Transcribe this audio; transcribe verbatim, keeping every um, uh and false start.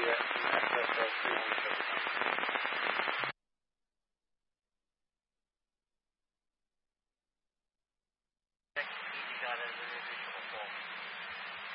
Yeah, access uh, three one seven. Easy got it as an additional call.